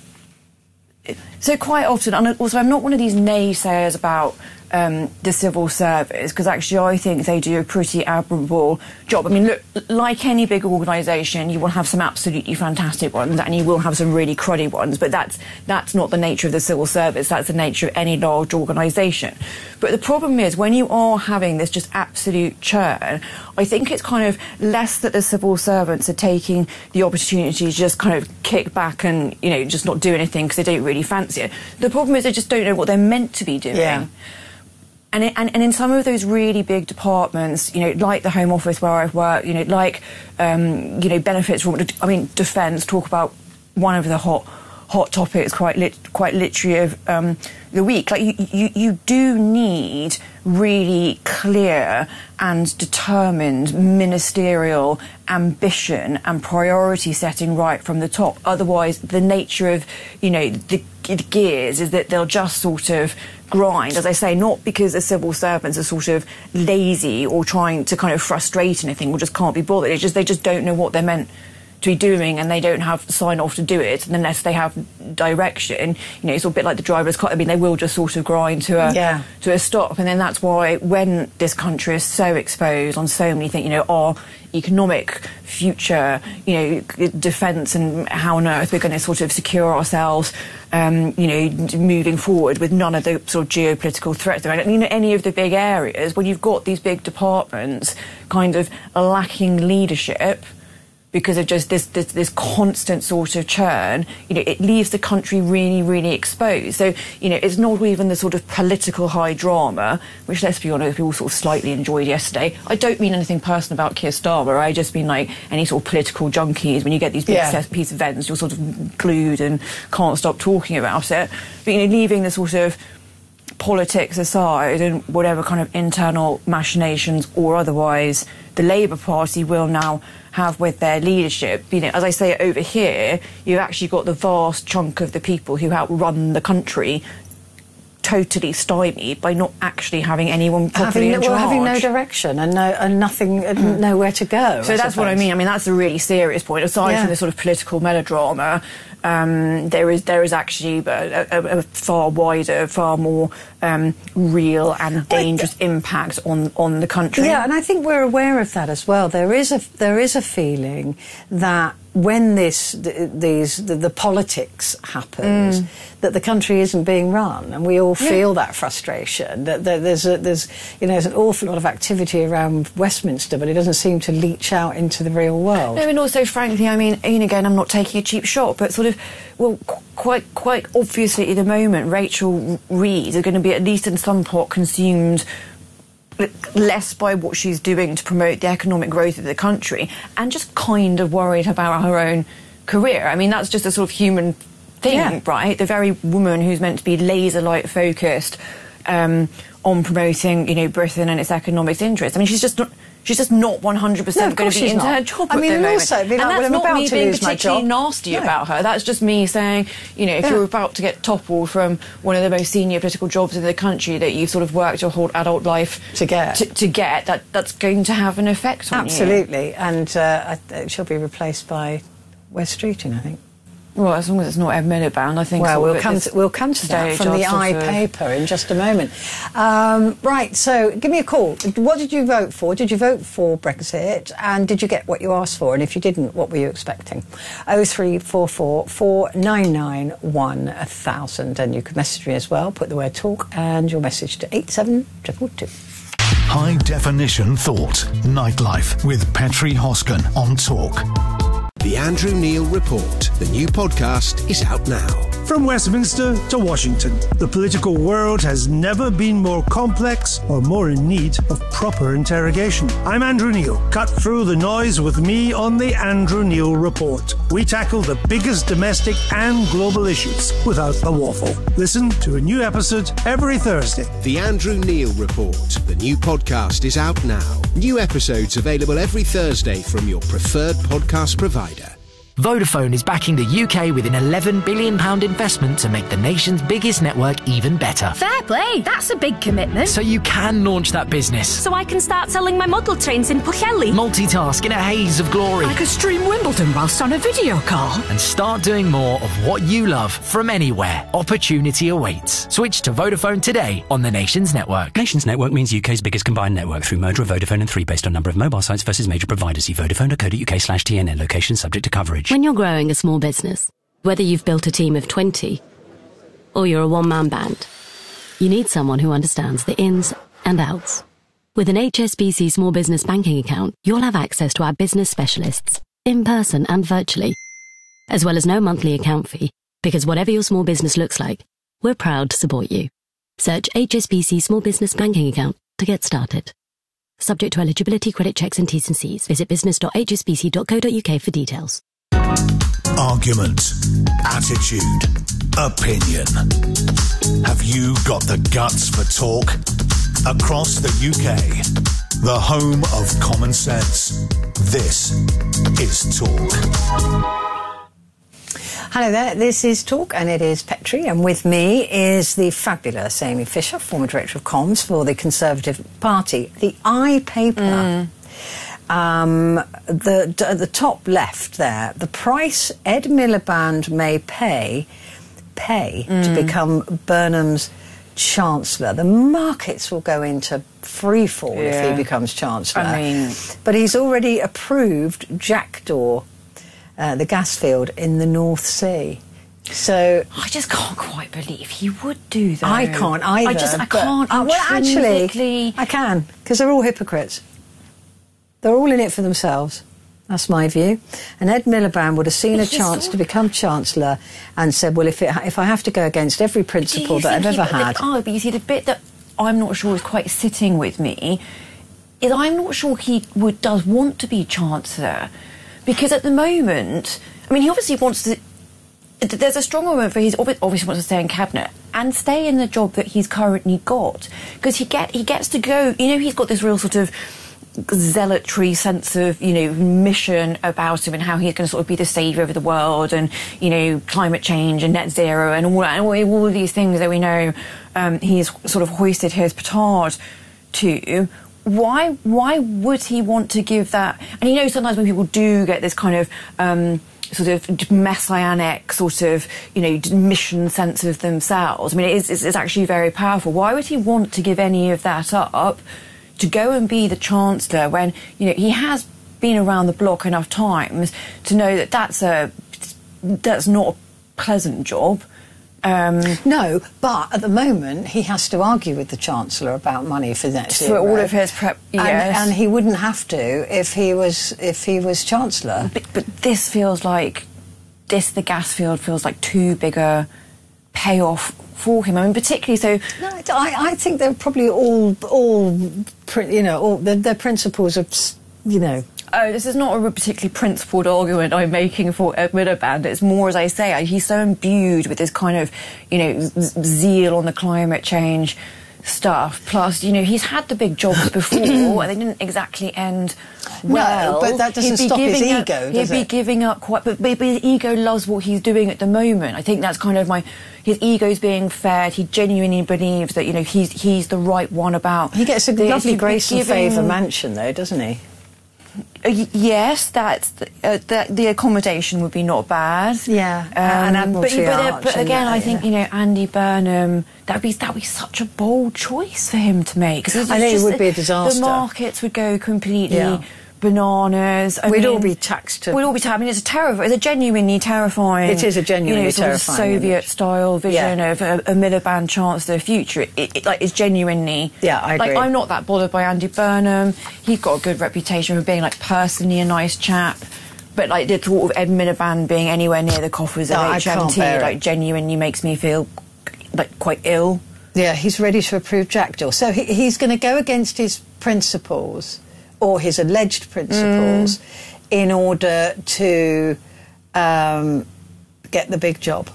so quite often, and also I'm not one of these naysayers about um, the civil service, because actually I think they do a pretty admirable job. I mean, look, like any big organisation, you will have some absolutely fantastic ones and you will have some really cruddy ones, but that's that's not the nature of the civil service, that's the nature of any large organisation. But the problem is, when you are having this just absolute churn, I think it's kind of less that the civil servants are taking the opportunity to just kind of kick back and, you know, just not do anything because they don't really fancy it. The problem is they just don't know what they're meant to be doing. Yeah. And, it, and and in some of those really big departments, you know, like the Home Office where I've worked, you know, like, um, you know, benefits from, I mean, defence, talk about one of the hot hot topics quite lit, quite literally of um, the week. Like, you, you, you do need really clear and determined ministerial ambition and priority setting right from the top. Otherwise, the nature of, you know, the, the gears is that they'll just sort of grind, as I say, not because the civil servants are sort of lazy or trying to kind of frustrate anything or just can't be bothered. It's just they just don't know what they're meant to be doing, and they don't have sign off to do it, and unless they have direction, you know, it's a bit like the driver's car. I mean, they will just sort of grind to a yeah. to a stop, and then that's why when this country is so exposed on so many things, you know, our economic future, you know, defence and how on earth we're going to sort of secure ourselves, um, you know, moving forward with none of the sort of geopolitical threats. I mean, you know, any of the big areas, when you've got these big departments kind of lacking leadership, because of just this, this this constant sort of churn, you know, it leaves the country really, really exposed. So, you know, it's not even the sort of political high drama, which, let's be honest, we all sort of slightly enjoyed yesterday. I don't mean anything personal about Keir Starmer. I just mean, like, any sort of political junkies. When you get these big yeah. piece events, you're sort of glued and can't stop talking about it. But, you know, leaving the sort of politics aside and whatever kind of internal machinations or otherwise the Labour Party will now have with their leadership, you know, as I say, over here, you've actually got the vast chunk of the people who outrun the country totally stymied by not actually having anyone properly having, in charge. Well, having no direction and no and nothing, mm. nowhere to go. So I that's suppose. what I mean. I mean, that's a really serious point. Aside yeah. from the sort of political melodrama, um, there is there is actually a, a, a far wider, far more um, real and dangerous well, impact on on the country. Yeah, and I think we're aware of that as well. There is a there is a feeling that when this th these the, the politics happens, mm. that the country isn't being run, and we all feel yeah. that frustration. That, that there's a, there's you know there's an awful lot of activity around Westminster, but it doesn't seem to leach out into the real world. No, and also, frankly, I mean, and again, I'm not taking a cheap shot, but sort of, well, quite quite obviously at the moment, Rachel Reid is going to be at least in some part consumed less by what she's doing to promote the economic growth of the country and just kind of worried about her own career. I mean, that's just a sort of human thing, yeah. right? The very woman who's meant to be laser-light focused um, on promoting, you know, Britain and its economic interests. I mean, she's just not... She's just not one hundred percent no, going to be into not. her job I at mean, the and moment. also, be like, and that's well, not about me to being lose my particularly job. nasty no. about her. That's just me saying, you know, if yeah. you're about to get toppled from one of the most senior political jobs in the country that you've sort of worked your whole adult life to get, to, to get that that's going to have an effect on Absolutely. you. Absolutely, and uh, she'll be replaced by Wes Streeting, I think. Well, as long as it's not Ed Miliband, I think. Well, we'll come, to, we'll come to that from the I paper in just a moment. Um, right, so give me a call. What did you vote for? Did you vote for Brexit? And did you get what you asked for? And if you didn't, what were you expecting? oh three four four, four nine nine, one thousand. And you can message me as well. Put the word talk and your message to eight seven two two two. High Definition Thought Nightlife with Petri Hosken on Talk. The Andrew Neil Report, the new podcast, is out now. From Westminster to Washington, the political world has never been more complex or more in need of proper interrogation. I'm Andrew Neil. Cut through the noise with me on the Andrew Neil Report. We tackle the biggest domestic and global issues without the waffle. Listen to a new episode every Thursday. The Andrew Neil Report, the new podcast, is out now. New episodes available every Thursday from your preferred podcast provider. Vodafone is backing the U K with an eleven billion pounds investment to make the nation's biggest network even better. Fair play, that's a big commitment. So you can launch that business. So I can start selling my model trains in Pwllheli. Multitask in a haze of glory. I could stream Wimbledon whilst on a video call. And start doing more of what you love from anywhere. Opportunity awaits. Switch to Vodafone today on the Nations Network. Nations Network means U K's biggest combined network through merger of Vodafone and three based on number of mobile sites versus major providers. See vodafone.co.uk slash TNN. Location subject to coverage. When you're growing a small business, whether you've built a team of twenty or you're a one-man band, you need someone who understands the ins and outs. With an H S B C small business banking account, you'll have access to our business specialists, in person and virtually, as well as no monthly account fee, because whatever your small business looks like, we're proud to support you. Search H S B C Small Business Banking Account to get started. Subject to eligibility, credit checks and T's and C's. Visit business dot h s b c dot co dot u k for details. Argument, attitude, opinion. Have you got the guts for talk? Across the U K, the home of common sense. This is Talk. Hello there, this is Talk and it is Petrie, and with me is the fabulous Amy Fisher, former Director of Comms for the Conservative Party. The I paper, mm. um, the, at the top left there, the price Ed Miliband may pay, pay mm. to become Burnham's Chancellor. The markets will go into freefall yeah. if he becomes Chancellor. I mean... But he's already approved Jackdaw, Uh, the gas field in the North Sea. So I just can't quite believe he would do that. I can't either. I just I can't. Uh, well, actually, I can, because they're all hypocrites. They're all in it for themselves. That's my view. And Ed Miliband would have seen a chance to become Chancellor and said, well, if it, if I have to go against every principle that I've ever had... Oh, but you see, the bit that I'm not sure is quite sitting with me is I'm not sure he would does want to be Chancellor. Because at the moment, I mean, he obviously wants to... There's a strong argument for he obviously wants to stay in Cabinet and stay in the job that he's currently got. Because he get he gets to go... You know, he's got this real sort of zealotry sense of, you know, mission about him and how he's going to sort of be the saviour of the world and, you know, climate change and net zero and all, and all, all of these things that we know um, he's sort of hoisted his petard to... Why why would he want to give that? And you know, sometimes when people do get this kind of um, sort of messianic sort of, you know, mission sense of themselves, I mean, it is, it's, it's actually very powerful. Why would he want to give any of that up to go and be the Chancellor when, you know, he has been around the block enough times to know that that's, a, that's not a pleasant job? Um, no, but at the moment he has to argue with the Chancellor about money for net zero. For all of his prep, yes. And, and he wouldn't have to if he was if he was Chancellor. But, but this feels like this the gas field feels like too big a payoff for him. I mean, particularly so. No, I, I think they're probably all all you know all their, their principles of you know. Oh, this is not a particularly principled argument I'm making for Ed Miliband. It's more, as I say, he's so imbued with this kind of, you know, zeal on the climate change stuff. Plus, you know, he's had the big jobs before and they didn't exactly end well. No, but that doesn't stop his ego, up, does He'd it? be giving up quite... But, but his ego loves what he's doing at the moment. I think that's kind of my... His ego's being fed. He genuinely believes that, you know, he's he's the right one about... He gets a this. lovely Grace and giving... Favour mansion, though, doesn't he? Uh, yes, that's the, uh, the, the accommodation would be not bad. Yeah, um, and Admiralty but, Arch but, but again, that, I think yeah. you know Andy Burnham. That'd be that'd be such a bold choice for him to make. Cause I think it would be a disaster. The markets would go completely yeah. bananas. I we'd mean, all be taxed. To... We'd all be taxed. I mean, it's a terrifying. It's a genuinely terrifying. It is a genuinely you know, sort terrifying of Soviet-style vision yeah. of a, a Miliband Chancellor future. It, it, like it's genuinely. Yeah, I agree. Like I'm not that bothered by Andy Burnham. He's got a good reputation for being like personally a nice chap. But like the thought of Ed Miliband being anywhere near the coffers no, of H M T like genuinely makes me feel like quite ill. Yeah, he's ready to approve Jackdaw. So he, he's going to go against his principles or his alleged principles mm. in order to um, get the big job.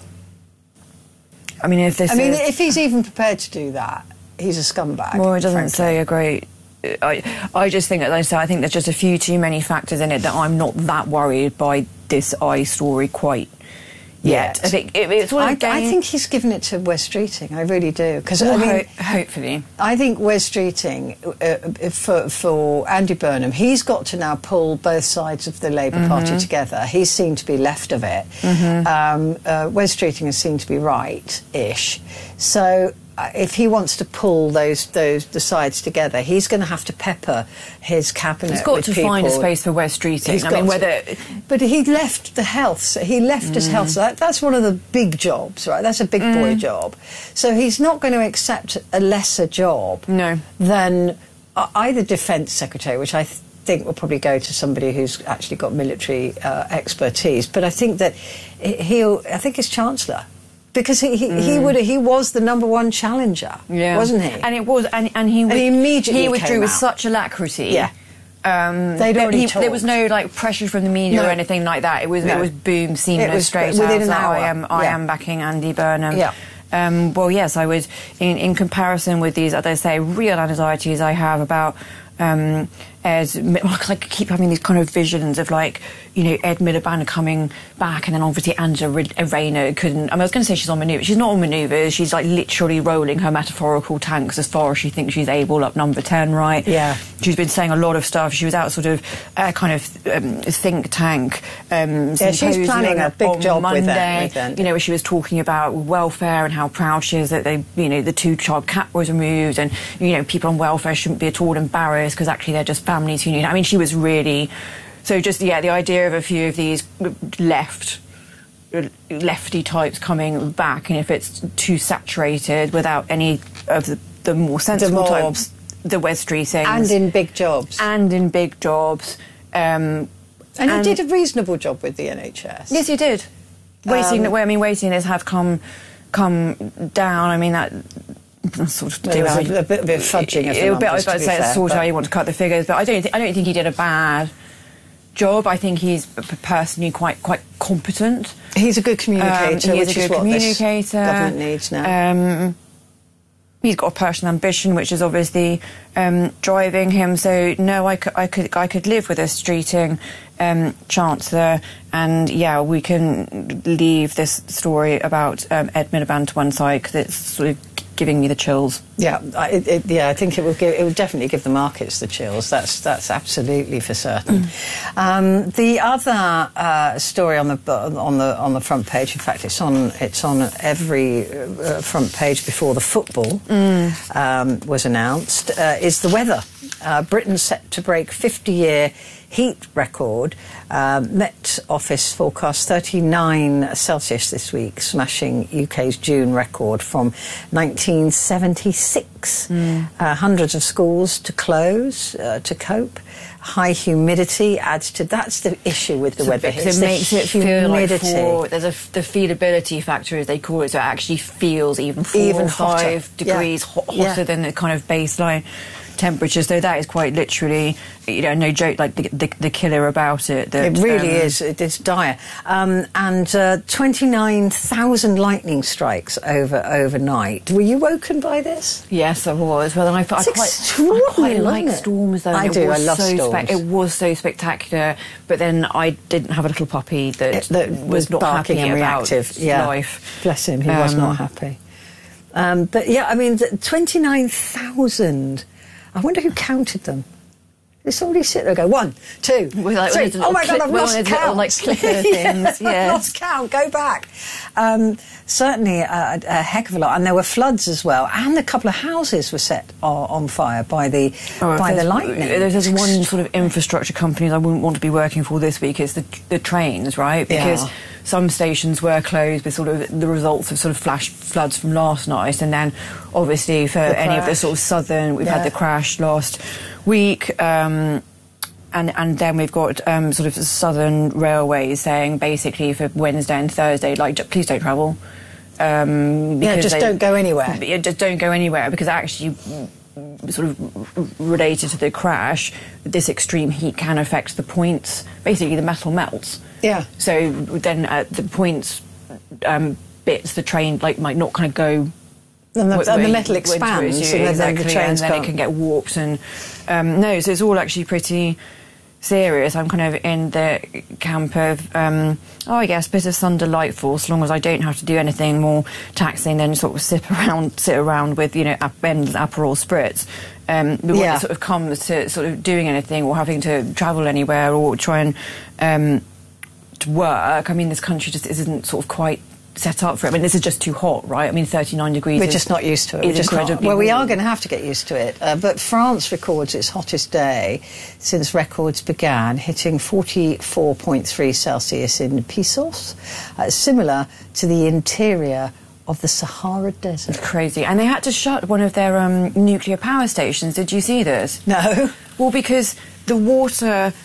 I mean, if this I mean, is... if he's even prepared to do that, he's a scumbag. Well, it doesn't frankly. say a great... I, I just think, as I say, I think there's just a few too many factors in it that I'm not that worried by this eye story quite yet. I think it, it's all I, again, I think he's given it to Wes Streeting. I really do, because well, I mean, ho- hopefully, I think Wes Streeting uh, for for Andy Burnham, he's got to now pull both sides of the Labour Mm-hmm. Party together. He's seen to be left of it. Mm-hmm. Um, uh, Wes Streeting is seen to be right-ish. So uh, if he wants to pull those those the sides together, he's going to have to pepper his cabinet. he's got with to people. find a space for Wes Streeting. He's I got mean, to. whether But he left the health. So he left his health. So that, that's one of the big jobs, right? That's a big boy job. So he's not going to accept a lesser job no. than uh, either Defence Secretary, which I th- think will probably go to somebody who's actually got military uh, expertise. But I think that he'll. I think it's Chancellor. Because he he, Mm. he would he was the number one challenger, yeah. wasn't he? And it was, and, and he, And he immediately he withdrew came with out. such alacrity. Yeah. Um, They'd there, already he, talked. there was no like pressure from the media No. or anything like that. It was No. it was boom, seamless, It was straight within out. an that hour. I am I Yeah. am backing Andy Burnham. Yeah. Um, well, yes, I would. In, in comparison with these, as I say, real anxieties I have about um, Ed. I keep having these kind of visions of like, you know, Ed Miliband coming back, and then obviously Angela Rayner couldn't. I mean, I was going to say she's on manoeuvre. She's not on manoeuvres. She's like literally rolling her metaphorical tanks as far as she thinks she's able up number ten, right? Yeah. She's been saying a lot of stuff. She was out sort of uh, kind of um, think tank. Um, Yeah, she's symposium planning a big on job with Monday. them, with them. You know, where she was talking about welfare and how proud she is that they, you know, the two-child cap was removed, and you know, people on welfare shouldn't be at all embarrassed because actually they're just families who need. I mean, she was really. So just, yeah, the idea of a few of these left, lefty types coming back, and if it's too saturated without any of the, the more sensible more- types, the Wes Streetings. And in big jobs. And in big jobs. Um, And, he did a reasonable job with the N H S. Yes, he did. Waiting, Um, well, I mean, waiting lists have come come down. I mean, that sort of. There was a, a bit, a bit of fudging of the It- it- I numbers, was about to to be say, fair, it's sort of but- how you want to cut the figures, but I don't. Th- I don't think he did a bad job. I think he's p- personally quite quite competent. He's a good communicator, Um, he is which a is good what this communicator. government needs now. Um, he's got a personal ambition, which is obviously um, driving him. So no, I could, I could, I could live with a Streeting um, Chancellor, and yeah, we can leave this story about um, Ed Miliband to one side because it's sort of giving me the chills. Yeah, I, it, it, yeah, I think it will give, it will definitely give the markets the chills. That's that's absolutely for certain. Mm. Um, the other uh, story on the on the on the front page, in fact, it's on it's on every uh, front page before the football Mm. um, was announced, uh, is the weather. Uh, Britain's set to break fifty-year heat record. Um, Met Office forecast thirty-nine Celsius this week, smashing U K's June record from nineteen seventy-six. Mm. Uh, hundreds of schools to close uh, to cope. High humidity adds to... That's the issue with the So weather. because It's it the makes it feel like humidity. four, there's a f- the feelability factor, as they call it, so it actually feels even four Even or hotter. five degrees Yeah. hot, hotter Yeah. than the kind of baseline temperature. So that is quite literally, you know, no joke, like the, the, the killer about it. That, It really um, is. It is dire. Um, and uh, twenty-nine thousand lightning strikes over overnight. Were you woken by this? Yes, I was. Well, I, I, It's quite, I quite extraordinary, like isn't it? storms, though. I It do. was I love so storms. it was so spectacular, but then I didn't have a little puppy that, It- that was not barking happy and about reactive. Yeah. life. Bless him. He was Um, not happy. Um, but yeah, I mean, twenty-nine thousand. I wonder who counted them. Did somebody sit there and go, one, two, Well, like, three. with Oh my little God, I've click- lost with little, count. like, clicker Yeah, things, I've yes. lost count. Go back. Um, certainly a, a heck of a lot. And there were floods as well. And a couple of houses were set on, on fire by the Oh, by if the there's- lightning. There's, there's one sort of infrastructure companies I wouldn't want to be working for this week. It's the, the trains, right? Because Yeah. some stations were closed with sort of the results of sort of flash floods from last night, and then obviously for The any of the crash. sort of southern, we've Yeah. had the crash last week. Um, And, and then we've got um, sort of southern railways saying basically for Wednesday and Thursday, like, j- please don't travel. Um, Yeah, because just they- don't go anywhere. Yeah, just don't go anywhere, because actually, mm, sort of r- related to the crash, this extreme heat can affect the points. Basically, the metal melts. Yeah. So then uh, the points um, bits, the train like might not kind of go. And the, wh- and the where- metal where- expands, towards and you, then the exactly, trains and then can't. it can get warped. And um, no, so it's all actually pretty serious. I'm kind of in the camp of, um, oh, I guess, a bit of sun delightful, as long as I don't have to do anything more taxing than sort of sit around, sit around with, you know, endless Aperol spritz. Um, but when Yeah. it sort of comes to sort of doing anything or having to travel anywhere or try and um, to work, I mean, this country just isn't sort of quite set up for it. I mean, this is just too hot, right? I mean, thirty-nine degrees We're is, just not used to it. is We're just not. incredibly Well, we warm. are going to have to get used to it. Uh, but France records its hottest day since records began, hitting forty-four point three Celsius in Pissos, uh, similar to the interior of the Sahara Desert. Crazy. And they had to shut one of their um, nuclear power stations. Did you see this? No. Well, because the water